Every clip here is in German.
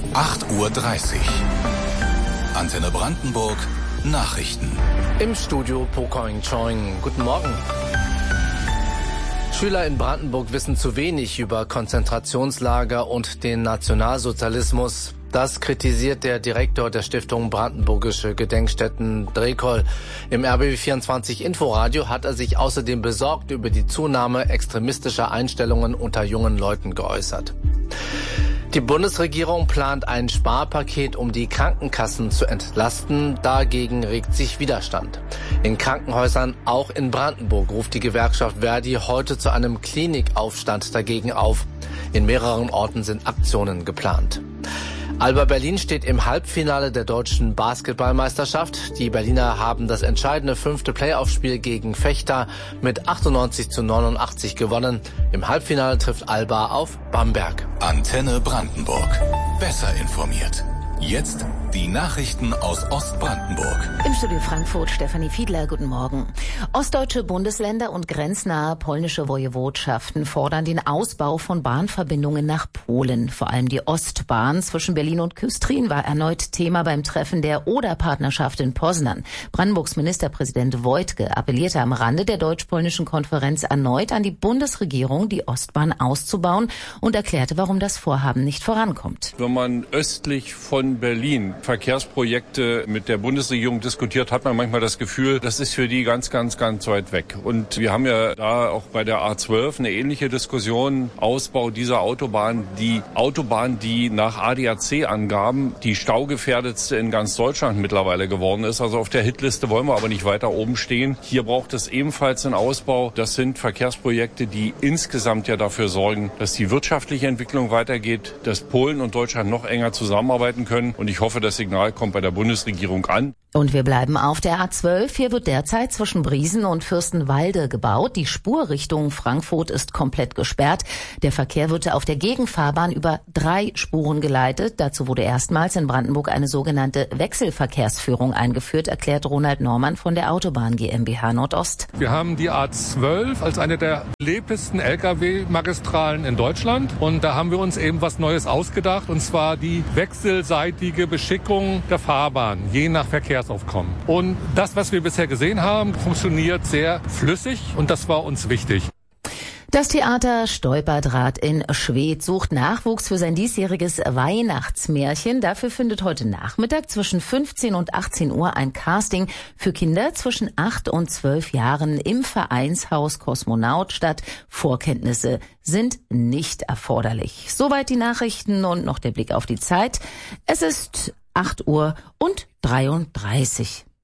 8:30 Uhr. Antenne Brandenburg, Nachrichten. Im Studio Pokoing Choing. Guten Morgen. Schüler in Brandenburg wissen zu wenig über Konzentrationslager und den Nationalsozialismus. Das kritisiert der Direktor der Stiftung Brandenburgische Gedenkstätten Drekol. Im RBB24 Inforadio hat er sich außerdem besorgt über die Zunahme extremistischer Einstellungen unter jungen Leuten geäußert. Die Bundesregierung plant ein Sparpaket, um die Krankenkassen zu entlasten. Dagegen regt sich Widerstand. In Krankenhäusern, auch in Brandenburg, ruft die Gewerkschaft Verdi heute zu einem Klinikaufstand dagegen auf. In mehreren Orten sind Aktionen geplant. Alba Berlin steht im Halbfinale der deutschen Basketballmeisterschaft. Die Berliner haben das entscheidende 5. Playoff-Spiel gegen Vechta mit 98:89 gewonnen. Im Halbfinale trifft Alba auf Bamberg. Antenne Brandenburg. Besser informiert. Jetzt die Nachrichten aus Ostbrandenburg. Im Studio Frankfurt Stefanie Fiedler, guten Morgen. Ostdeutsche Bundesländer und grenznahe polnische Woiwodschaften fordern den Ausbau von Bahnverbindungen nach Polen. Vor allem die Ostbahn zwischen Berlin und Küstrin war erneut Thema beim Treffen der Oder-Partnerschaft in Poznan. Brandenburgs Ministerpräsident Wojtke appellierte am Rande der deutsch-polnischen Konferenz erneut an die Bundesregierung, die Ostbahn auszubauen und erklärte, warum das Vorhaben nicht vorankommt. Wenn man östlich von Berlin Verkehrsprojekte mit der Bundesregierung diskutiert, hat man manchmal das Gefühl, das ist für die ganz weit weg. Und wir haben ja da auch bei der A12 eine ähnliche Diskussion. Ausbau dieser Autobahn. Die Autobahn, die nach ADAC-Angaben die staugefährdetste in ganz Deutschland mittlerweile geworden ist. Also auf der Hitliste wollen wir aber nicht weiter oben stehen. Hier braucht es ebenfalls einen Ausbau. Das sind Verkehrsprojekte, die insgesamt ja dafür sorgen, dass die wirtschaftliche Entwicklung weitergeht, dass Polen und Deutschland noch enger zusammenarbeiten können. Und ich hoffe, das Signal kommt bei der Bundesregierung an. Und wir bleiben auf der A12. Hier wird derzeit zwischen Briesen und Fürstenwalde gebaut. Die Spurrichtung Frankfurt ist komplett gesperrt. Der Verkehr wird auf der Gegenfahrbahn über 3 Spuren geleitet. Dazu wurde erstmals in Brandenburg eine sogenannte Wechselverkehrsführung eingeführt, erklärt Ronald Normann von der Autobahn GmbH Nordost. Wir haben die A12 als eine der belebtesten Lkw-Magistralen in Deutschland. Und da haben wir uns eben was Neues ausgedacht, und zwar die wechselseitige Beschickung der Fahrbahn, je nach Verkehrsaufkommen. Und das, was wir bisher gesehen haben, funktioniert sehr flüssig, und das war uns wichtig. Das Theater Stolperdraht in Schwedt sucht Nachwuchs für sein diesjähriges Weihnachtsmärchen. Dafür findet heute Nachmittag zwischen 15 und 18 Uhr ein Casting für Kinder zwischen 8 und 12 Jahren im Vereinshaus Kosmonaut statt. Vorkenntnisse sind nicht erforderlich. Soweit die Nachrichten und noch der Blick auf die Zeit. Es ist 8:33 Uhr.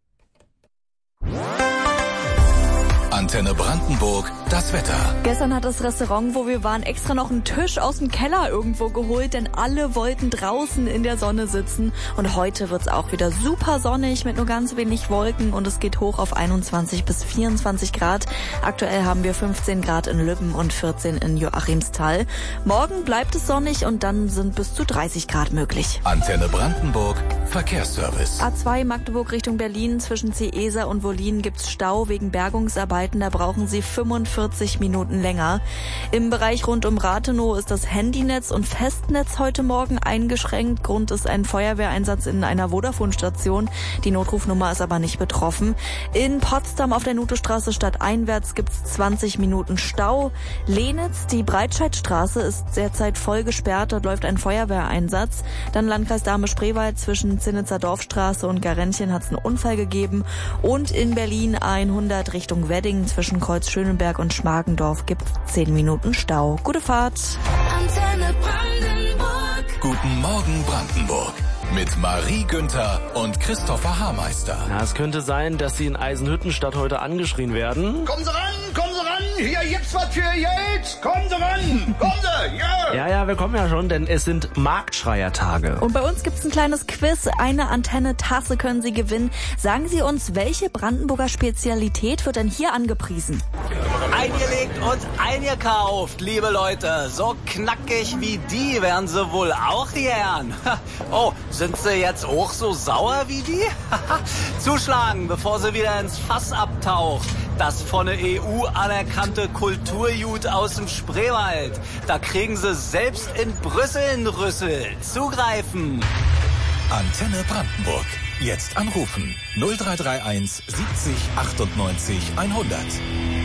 Antenne Brandenburg, das Wetter. Gestern hat das Restaurant, wo wir waren, extra noch einen Tisch aus dem Keller irgendwo geholt, denn alle wollten draußen in der Sonne sitzen. Und heute wird's auch wieder super sonnig mit nur ganz wenig Wolken und es geht hoch auf 21 bis 24 Grad. Aktuell haben wir 15 Grad in Lübben und 14 in Joachimsthal. Morgen bleibt es sonnig und dann sind bis zu 30 Grad möglich. Antenne Brandenburg, Verkehrsservice. A2 Magdeburg Richtung Berlin zwischen Ciesa und Wollin gibt's Stau wegen Bergungsarbeiten. Da brauchen Sie 45 Minuten länger. Im Bereich rund um Rathenow ist das Handynetz und Festnetz heute Morgen eingeschränkt. Grund ist ein Feuerwehreinsatz in einer Vodafone-Station. Die Notrufnummer ist aber nicht betroffen. In Potsdam auf der Nutestraße stadteinwärts gibt's 20 Minuten Stau. Lenitz, die Breitscheidstraße ist derzeit voll gesperrt. Dort läuft ein Feuerwehreinsatz. Dann Landkreis Dahme-Spreewald zwischen Zinnitzer Dorfstraße und Garentchen hat's einen Unfall gegeben. Und in Berlin 100 Richtung Wedding zwischen Kreuz-Schönenberg und Schmargendorf gibt 10 Minuten Stau. Gute Fahrt. Antenne Brandenburg. Guten Morgen Brandenburg. Mit Marie Günther und Christopher Haarmeister. Na, es könnte sein, dass Sie in Eisenhüttenstadt heute angeschrien werden. Kommen Sie ran! Hier gibt's was für Geld! Kommen Sie ran! Kommen Sie! Ja! Ja, wir kommen ja schon, denn es sind Marktschreiertage. Und bei uns gibt's ein kleines Quiz. Eine Antenne-Tasse können Sie gewinnen. Sagen Sie uns, welche Brandenburger Spezialität wird denn hier angepriesen? Eingelegt und eingekauft, liebe Leute. So knackig wie die werden Sie wohl auch, die Herren. Oh, sind Sie jetzt auch so sauer wie die? Zuschlagen, bevor Sie wieder ins Fass abtaucht. Das von der EU anerkannte Kulturgut aus dem Spreewald. Da kriegen sie selbst in Brüssel einen Rüssel. Zugreifen. Antenne Brandenburg. Jetzt anrufen. 0331 70 98 100.